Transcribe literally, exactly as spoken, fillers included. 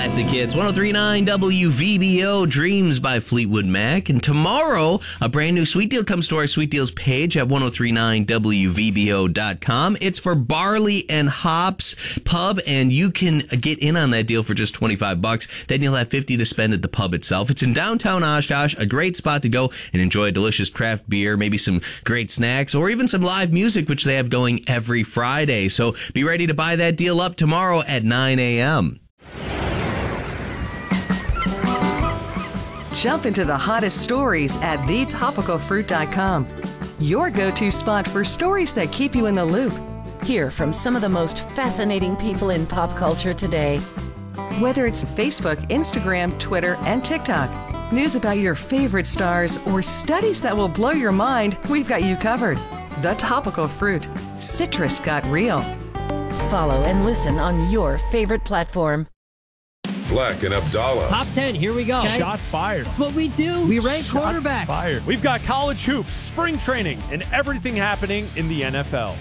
classic hits. ten thirty-nine W V B O, Dreams by Fleetwood Mac. And tomorrow, a brand new Sweet Deal comes to our Sweet Deals page at ten thirty-nine W V B O dot com. It's for Barley and Hops Pub, and you can get in on that deal for just twenty-five bucks. Then you'll have fifty to spend at the pub itself. It's in downtown Oshkosh, a great spot to go and enjoy a delicious craft beer, maybe some great snacks, or even some live music, which they have going every Friday. So be ready to buy that deal up tomorrow at nine a.m. Jump into the hottest stories at the topical fruit dot com. Your go-to spot for stories that keep you in the loop. Hear from some of the most fascinating people in pop culture today. Whether it's Facebook, Instagram, Twitter, and TikTok, news about your favorite stars, or studies that will blow your mind, we've got you covered. The Topical Fruit. Citrus got real. Follow and listen on your favorite platform. Black and Abdallah. Top ten, here we go. Okay. Shots fired. That's what we do. We rank Shots quarterbacks. Fired. We've got college hoops, spring training, and everything happening in the N F L.